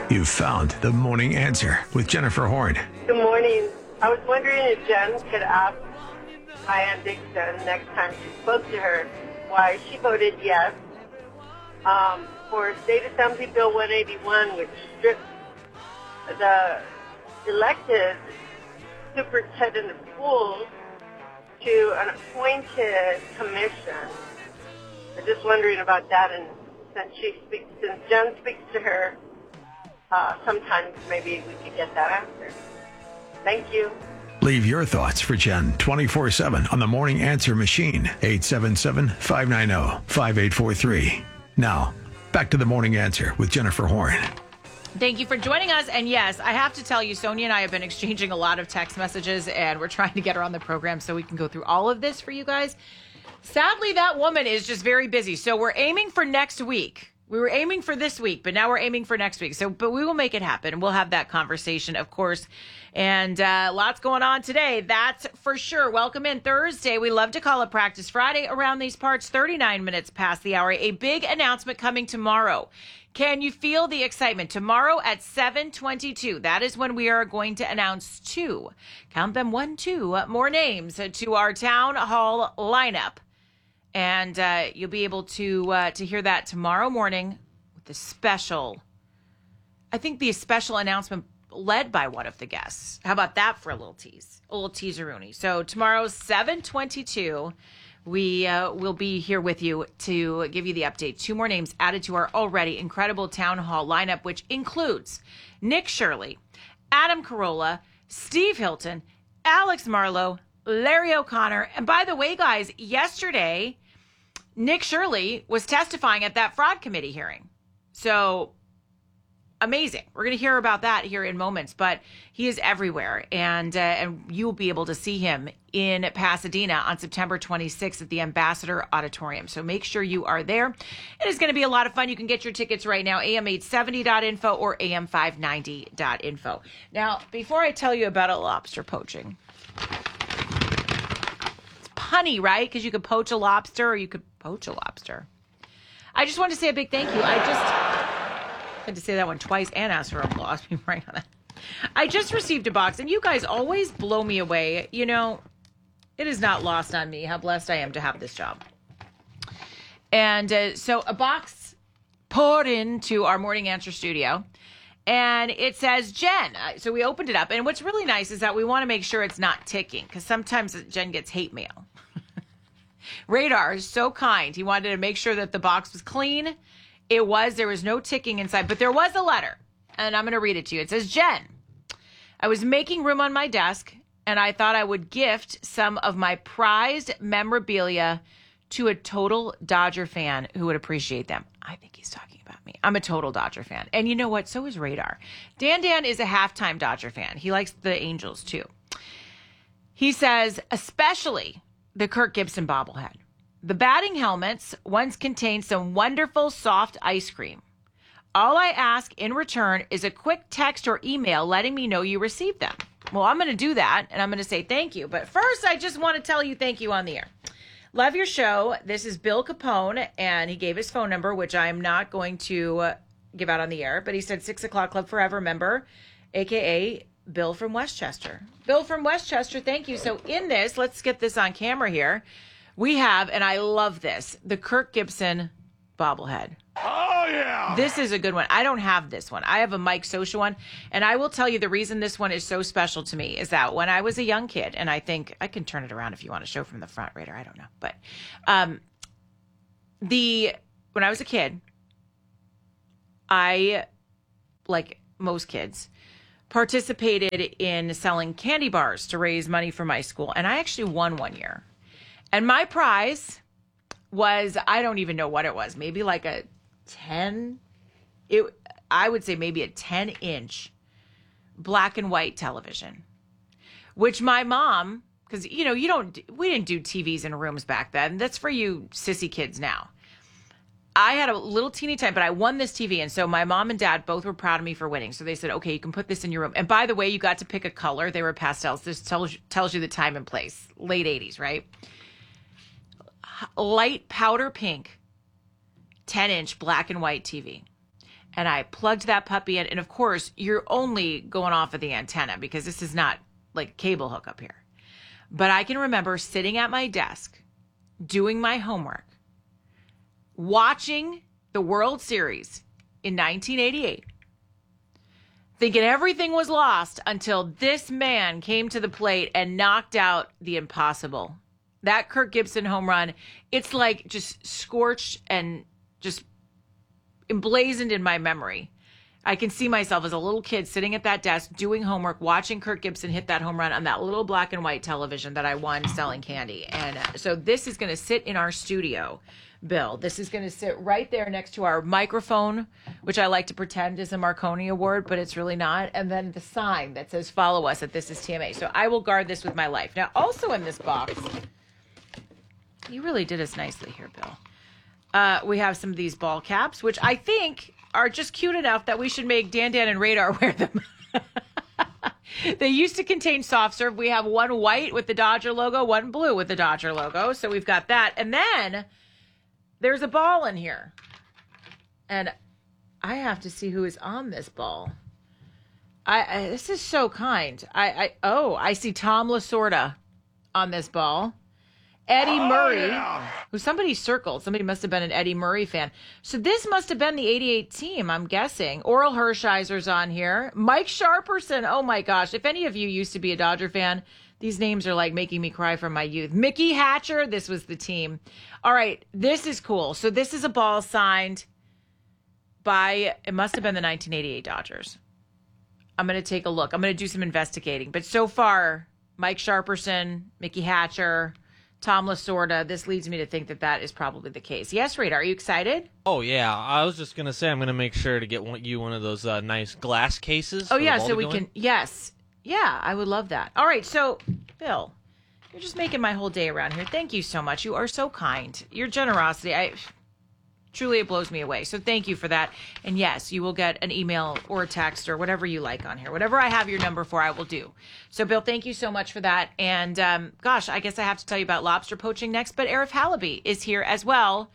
You've found the morning answer with Jennifer Horn. Good morning. I was wondering if Jen could ask Diane Dixon next time she spoke to her why she voted yes for State Assembly Bill 181, which strips the elected superintendent of schools to an appointed commission. I'm just wondering about that, and since Jen speaks to her, sometimes maybe we could get that answer. Thank you. Leave your thoughts for Jen 24/7 on the Morning Answer machine, 877-590-5843. Now, back to the Morning Answer with Jennifer Horn. Thank you for joining us. And yes, I have to tell you, Sonia and I have been exchanging a lot of text messages, and we're trying to get her on the program so we can go through all of this for you guys. Sadly, that woman is just very busy. So we're aiming for next week. We were aiming for this week, but now we're aiming for next week. But we will make it happen. We'll have that conversation, of course. And lots going on today. That's for sure. Welcome in Thursday. We love to call it Practice Friday around these parts, 39 minutes past the hour. A big announcement coming tomorrow. Can you feel the excitement? Tomorrow at 7:22. That is when we are going to announce two more names to our town hall lineup. And you'll be able to hear that tomorrow morning with the special announcement led by one of the guests. How about that for a little tease? A little teaser-rooney. So tomorrow, 7:22, we will be here with you to give you the update. Two more names added to our already incredible town hall lineup, which includes Nick Shirley, Adam Carolla, Steve Hilton, Alex Marlowe, Larry O'Connor. And by the way, guys, yesterday, Nick Shirley was testifying at that fraud committee hearing. So amazing. We're going to hear about that here in moments, but he is everywhere. And you'll be able to see him in Pasadena on September 26th at the Ambassador Auditorium. So make sure you are there. It is going to be a lot of fun. You can get your tickets right now, am870.info or am590.info. Now, before I tell you about a lobster poaching, it's punny, right? Because you could poach a lobster or you could poach a lobster. I just want to say a big thank you. I had to say that one twice and ask for applause. Right on that. I just received a box, and you guys always blow me away. You know, it is not lost on me how blessed I am to have this job. And so a box poured into our Morning Answer studio, and it says Jen. So we opened it up, and what's really nice is that we want to make sure it's not ticking, because sometimes Jen gets hate mail. Radar is so kind. He wanted to make sure that the box was clean. It was. There was no ticking inside, but there was a letter, and I'm going to read it to you. It says, Jen, I was making room on my desk, and I thought I would gift some of my prized memorabilia to a total Dodger fan who would appreciate them. I think he's talking about me. I'm a total Dodger fan. And you know what? So is Radar. Dan is a halftime Dodger fan. He likes the Angels, too. He says, especially the Kirk Gibson bobblehead. The batting helmets once contained some wonderful soft ice cream. All I ask in return is a quick text or email letting me know you received them. Well, I'm going to do that, and I'm going to say thank you. But first, I just want to tell you thank you on the air. Love your show. This is Bill Capone, and he gave his phone number, which I'm not going to give out on the air. But he said 6 o'clock Club Forever member, a.k.a. Bill from Westchester. Bill from Westchester, thank you. So in this, let's get this on camera here. We have, and I love this, the Kirk Gibson bobblehead. Oh, yeah. This is a good one. I don't have this one. I have a Mike Scioscia one. And I will tell you the reason this one is so special to me is that when I was a young kid, and I think I can turn it around if you want to show from the front, Raider. I don't know. But when I was a kid, I, like most kids, participated in selling candy bars to raise money for my school. And I actually won one year. And my prize was, I don't even know what it was, maybe like a 10, I would say maybe a 10-inch black and white television, which my mom, because, you know, we didn't do TVs in rooms back then. That's for you sissy kids now. I had a little teeny time, but I won this TV. And so my mom and dad both were proud of me for winning. So they said, okay, you can put this in your room. And by the way, you got to pick a color. They were pastels. This tells you the time and place. Late 80s, right? Light powder pink, 10-inch black and white TV. and I plugged that puppy in. And of course, you're only going off of the antenna because this is not like a cable hook up here. But I can remember sitting at my desk, doing my homework, watching the World Series in 1988, thinking everything was lost until this man came to the plate and knocked out the impossible. That Kirk Gibson home run, it's like just scorched and just emblazoned in my memory. I can see myself as a little kid sitting at that desk doing homework, watching Kirk Gibson hit that home run on that little black and white television that I won selling candy. And so this is going to sit in our studio, Bill. This is going to sit right there next to our microphone, which I like to pretend is a Marconi Award, but it's really not. And then the sign that says follow us at This Is TMA. So I will guard this with my life. Now, also in this box, you really did us nicely here, Bill. We have some of these ball caps, which I think are just cute enough that we should make Dan and Radar wear them. They used to contain soft serve. We have one white with the Dodger logo, one blue with the Dodger logo. So we've got that. And then there's a ball in here. And I have to see who is on this ball. This is so kind. I see Tom Lasorda on this ball. Eddie Murray, who somebody circled. Somebody must have been an Eddie Murray fan. So this must have been the 88 team, I'm guessing. Oral Hershiser's on here. Mike Sharperson. Oh, my gosh. If any of you used to be a Dodger fan, these names are like making me cry from my youth. Mickey Hatcher. This was the team. All right. This is cool. So this is a ball signed by, it must have been the 1988 Dodgers. I'm going to take a look. I'm going to do some investigating. But so far, Mike Sharperson, Mickey Hatcher, Tom Lasorda, this leads me to think that that is probably the case. Yes, Radar, are you excited? Oh, yeah. I was just going to say I'm going to make sure to get you one of those nice glass cases. Oh, yeah, so we can, yes. Yeah, I would love that. All right, so, Bill, you're just making my whole day around here. Thank you so much. You are so kind. Your generosity, truly, it blows me away. So thank you for that. And yes, you will get an email or a text or whatever you like on here. Whatever I have your number for, I will do. So, Bill, thank you so much for that. And, gosh, I guess I have to tell you about lobster poaching next. But Arif Halaby is here as well.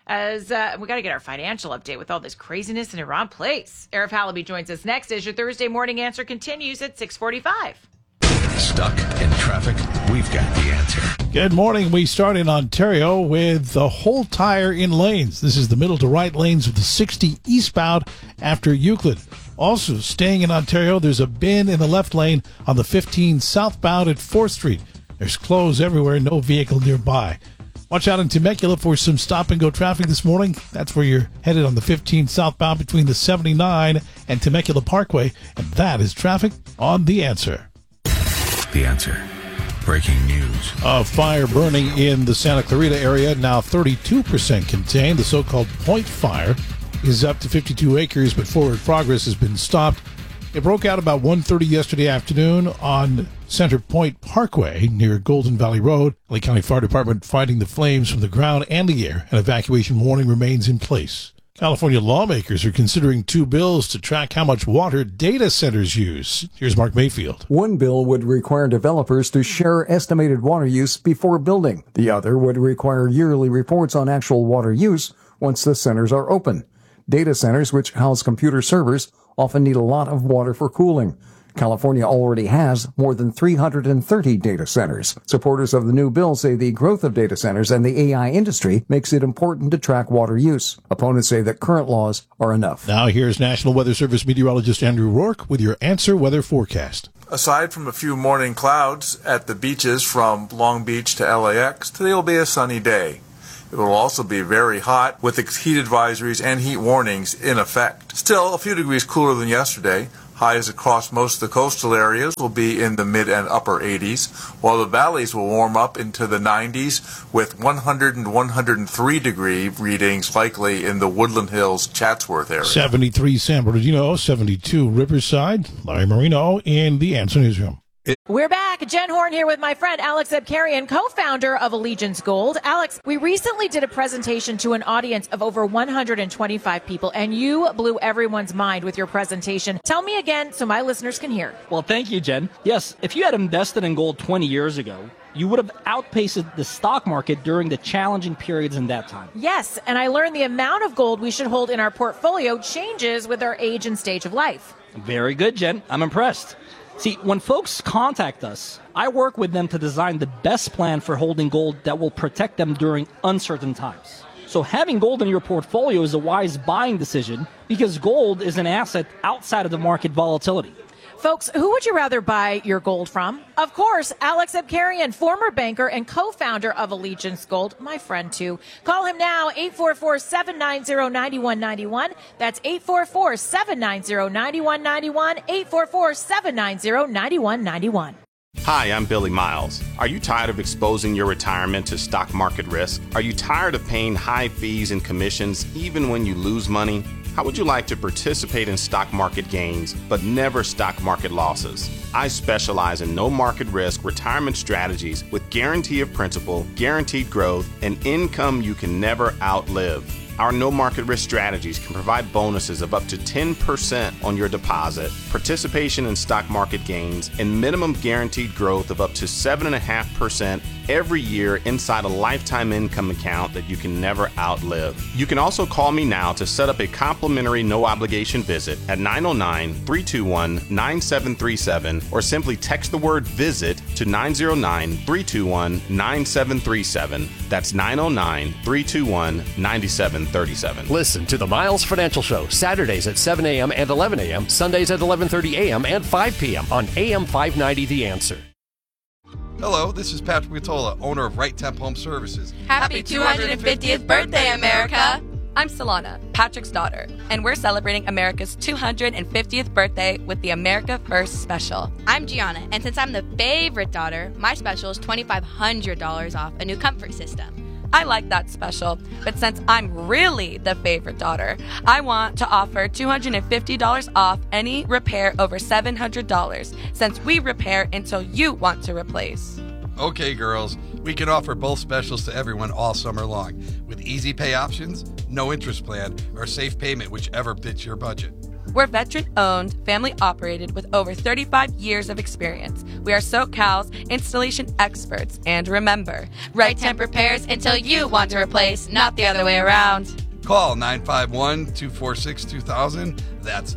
As we got to get our financial update with all this craziness in Iran Place. Arif Halaby joins us next as your Thursday morning answer continues at 6:45. Stuck in traffic? We've got the answer. Good morning. We start in Ontario with the whole tire in lanes. This is the middle to right lanes of the 60 eastbound after Euclid. Also staying in Ontario, there's a bin in the left lane on the 15 southbound at 4th Street. There's clothes everywhere, no vehicle nearby. Watch out in Temecula for some stop-and-go traffic this morning. That's where you're headed on the 15 southbound between the 79 and Temecula Parkway. And that is traffic on The Answer. The Answer. Breaking news. A fire burning in the Santa Clarita area, now 32% contained. The so-called Point Fire is up to 52 acres, but forward progress has been stopped. It broke out about 1:30 yesterday afternoon on Center Point Parkway near Golden Valley Road. LA County Fire Department fighting the flames from the ground and the air. An evacuation warning remains in place. California lawmakers are considering two bills to track how much water data centers use. Here's Mark Mayfield. One bill would require developers to share estimated water use before building. The other would require yearly reports on actual water use once the centers are open. Data centers, which house computer servers, often need a lot of water for cooling. California already has more than 330 data centers. Supporters of the new bill say the growth of data centers and the AI industry makes it important to track water use. Opponents say that current laws are enough. Now here's National Weather Service meteorologist Andrew Rourke with your Answer Weather Forecast. Aside from a few morning clouds at the beaches from Long Beach to LAX, today will be a sunny day. It will also be very hot with heat advisories and heat warnings in effect. Still, a few degrees cooler than yesterday. Highs across most of the coastal areas will be in the mid and upper 80s, while the valleys will warm up into the 90s with 100 and 103 degree readings likely in the Woodland Hills, Chatsworth area. 73 San Bernardino, 72 Riverside. Larry Marino in the Answer Newsroom. We're back. Jen Horn here with my friend Alex Abkarian, co-founder of Allegiance Gold. Alex, we recently did a presentation to an audience of over 125 people, and you blew everyone's mind with your presentation. Tell me again so my listeners can hear. Well, thank you, Jen. Yes, if you had invested in gold 20 years ago, you would have outpaced the stock market during the challenging periods in that time. Yes, and I learned the amount of gold we should hold in our portfolio changes with our age and stage of life. Very good, Jen. I'm impressed. See, when folks contact us, I work with them to design the best plan for holding gold that will protect them during uncertain times. So having gold in your portfolio is a wise buying decision because gold is an asset outside of the market volatility. Folks, who would you rather buy your gold from? Of course, Alex Abkarian, former banker and co-founder of Allegiance Gold, my friend too. Call him now, 844-790-9191. That's 844-790-9191, 844-790-9191. Hi, I'm Billy Miles. Are you tired of exposing your retirement to stock market risk? Are you tired of paying high fees and commissions even when you lose money? How would you like to participate in stock market gains, but never stock market losses? I specialize in no market risk retirement strategies with guarantee of principal, guaranteed growth, and income you can never outlive. Our no market risk strategies can provide bonuses of up to 10% on your deposit, participation in stock market gains, and minimum guaranteed growth of up to 7.5% every year inside a lifetime income account that you can never outlive. You can also call me now to set up a complimentary no obligation visit at 909-321-9737 or simply text the word visit to 909-321-9737. That's 909-321-9737. Listen to the Miles Financial Show Saturdays at 7 a.m. and 11 a.m., Sundays at 11:30 a.m. and 5 p.m. on AM 590 The Answer. Hello, this is Patrick Matola, owner of Right Temp Home Services. Happy 250th birthday, America! I'm Solana, Patrick's daughter, and we're celebrating America's 250th birthday with the America First Special. I'm Gianna, and since I'm the favorite daughter, my special is $2,500 off a new comfort system. I like that special, but since I'm really the favorite daughter, I want to offer $250 off any repair over $700, since we repair until you want to replace. Okay, girls, we can offer both specials to everyone all summer long, with easy pay options, no interest plan, or safe payment, whichever fits your budget. We're veteran-owned, family-operated with over 35 years of experience. We are SoCal's installation experts. And remember, Right Temp repairs until you want to replace, not the other way around. Call 951-246-2000. That's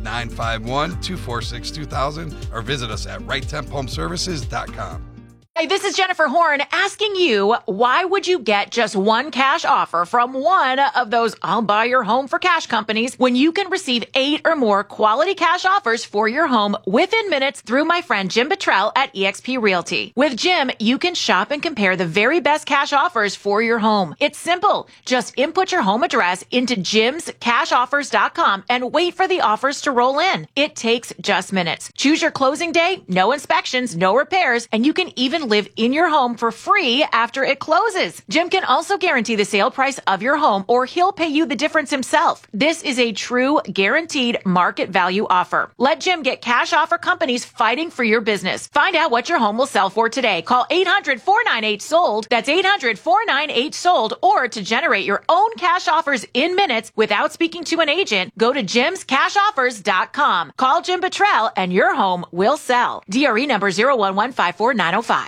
951-246-2000. Or visit us at RightTempHomeservices.com. Hey, this is Jennifer Horn asking you, why would you get just one cash offer from one of those I'll buy your home for cash companies when you can receive 8 or more quality cash offers for your home within minutes through my friend Jim Bottrell at eXp Realty. With Jim, you can shop and compare the very best cash offers for your home. It's simple. Just input your home address into jimscashoffers.com and wait for the offers to roll in. It takes just minutes. Choose your closing day, no inspections, no repairs, and you can even live in your home for free after it closes. Jim can also guarantee the sale price of your home, or he'll pay you the difference himself. This is a true guaranteed market value offer. Let Jim get cash offer companies fighting for your business. Find out what your home will sell for today. Call 800-498-SOLD. That's 800-498-SOLD. Or to generate your own cash offers in minutes without speaking to an agent, go to jimscashoffers.com. Call Jim Bottrell and your home will sell. DRE number 01154-905.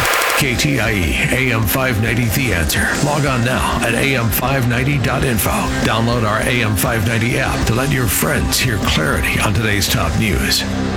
KTIE AM 590 The Answer. Log on now at am590.info. Download our AM 590 app to let your friends hear clarity on today's top news.